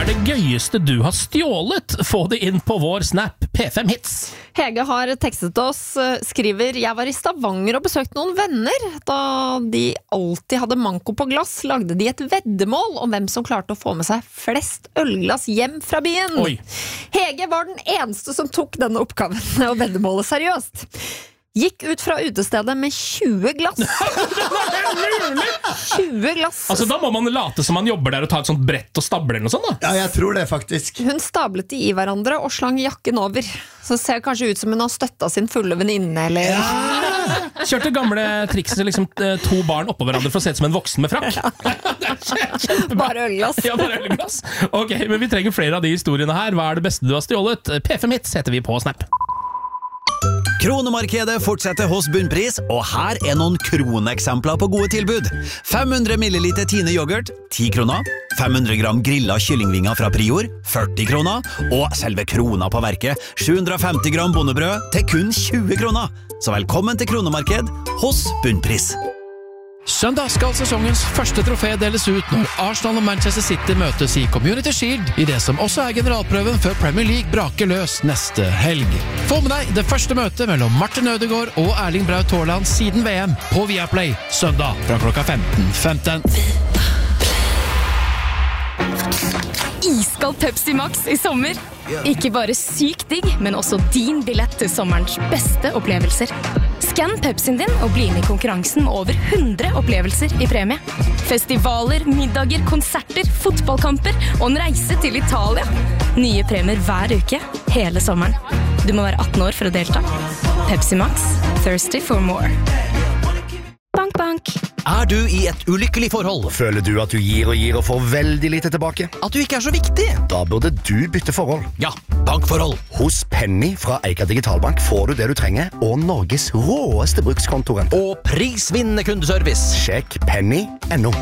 det gøyeste du har stjålet? Få det inn på vår Snap P5 Hits. Hege har tekstet oss, skriver: Jeg var i Stavanger og besøkte noen venner. Da de alltid hadde manko på glass, lagde de et veddemål om hvem som klarte å få med seg flest ølglass hjem fra byen. Oi. Hege var den eneste som tok denne oppgaven og veddemålet seriøst. Gikk ut fra utestedet med 20 glass. 20 glass. Altså, da må man late som man jobber der og ta et sånt brett og stable eller noe sånt da. Ja, jeg tror det faktisk. Hun stablet de i hverandre og slang jakken over. Så ser det kanskje ut som hun har støttet sin fulle venninne, eller... Kjørte gamle trikset liksom 2 barn oppå hverandre for å se ut som en voksen med frakk. Bare ølglass. Ja, bare ølglass. Ok, men vi trenger flere av de historiene her. Hva er det beste du har stjålet? P5 Hits heter vi på Snap. Kronemarkedet fortsetter hos Bunnpris, og her er noen kroneksempler på gode tilbud. 500 milliliter Tine yoghurt, 10 kroner. 500 gram grillet kyllingvinger fra Prior, 40 kroner. Og selve krona på verket, 750 gram bondebrød til kun 20 kroner. Så velkommen til Kronemarked hos Bunnpris. Søndag skal sesongens første trofé deles ut når Arsenal og Manchester City møtes i Community Shield i det som også er generalprøven før Premier League braker løs neste helg. Få med deg det første møtet mellom Martin Ødegaard og Erling Braut Haaland siden VM på Viaplay søndag fra klokka 15:15. Iskald Pepsi Max i sommer. Ikke bare sykt digg, men også din billett til sommerens beste opplevelser. Skann Pepsien din og bli med i konkurransen med over 100 opplevelser i premie. Festivaler, middager, konserter, fotballkamper og en reise til Italia. Nye premier hver uke, hele sommeren. Du må være 18 år for å delta. Pepsi Max. Thirsty for more. Bank, bank. Er du i et ulykkelig forhold? Føler du at du gir og får veldig lite tilbake? At du ikke er så viktig? Da burde du bytte forhold. Ja, bankforhold. Hos Penny fra Eika Digitalbank får du det du trenger, og Norges råeste brukskontorrente. Og prisvinnende kundeservice. Sjekk penny.no.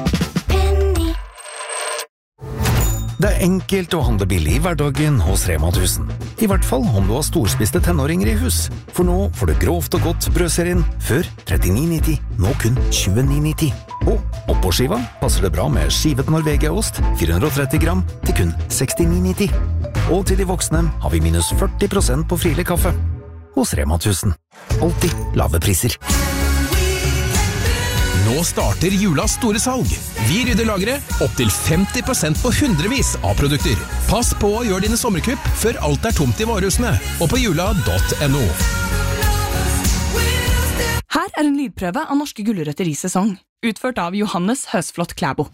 Det er enkelt å handle billig i hverdagen hos Rema 1000. I hvert fall om du har storspiste tenåringer i hus. For nå får du grovt og godt brødserien før 39,90, nå kun 29,90. Og oppå skiva passer det bra med skivet Norvegia-ost 430 gram til kun 69,90. Og til de voksne har vi minus 40% på frilig kaffe. Hos Rema 1000. Alltid lave priser. Nå starter julas store salg. Vi rydder lageret opp til 50% på hundrevis av produkter. Pass på å gjøre dine sommerkupp før alt er tomt i varehusene, og på jula.no. Her er en lydprøve av norske gulrøtter i sesong. Utført av Johannes Høsflot Klæbo.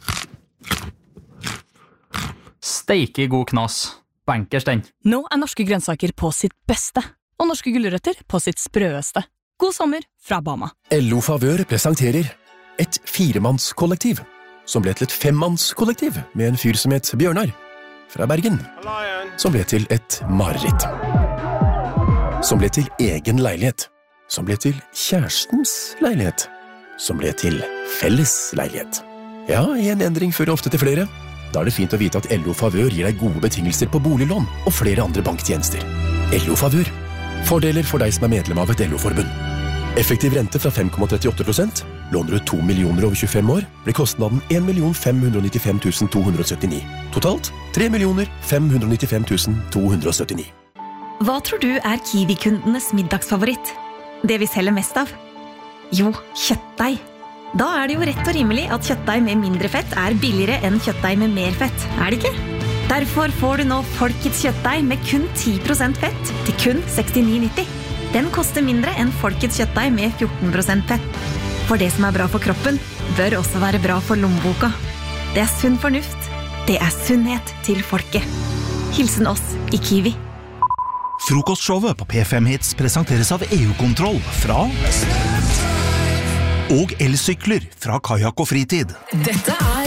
Steike god knas. Bankers den. Nå er norske grønnsaker på sitt beste, og norske gulrøtter på sitt sprøeste. God sommer fra Bama. LO Favør presenterer et 4-mannskollektiv, som ble til et 5-mannskollektiv med en fyr som het Bjørnar, fra Bergen, som ble til et mareritt. Som ble til egen leilighet, som ble til kjærestens leilighet, som ble til felles leilighet. Ja, en endring fører ofte til flere. Da er det fint å vite at LO Favør gir deg gode betingelser på boliglån og flere andre banktjenester. LO Favør. Fordeler for deg som er medlem av et LO-forbund. Effektiv rente fra 5,38%. Låner du 2 millioner over 25 år, blir kostnaden 1.595 279. Totalt 3.595 279. Hva tror du er Kiwi-kundenes middagsfavoritt? Det vi selger mest av? Jo, kjøttdeig. Da er det jo rett og rimelig at kjøttdeig med mindre fett er billigere enn kjøttdeig med mer fett, er det ikke? Derfor får du nå Folkets kjøttdeig med kun 10% fett til kun 69,90. Den koster mindre enn Folkets kjøttdeig med 14% fett. For det som er bra for kroppen, bør også være bra for lommeboka. Det er sunn fornuft. Det er sunnhet til folket. Hilsen oss i Kiwi. Frokostshowet på P5 Hits presenteres av EU-kontroll fra og elsykler fra Kajak og Fritid. Dette er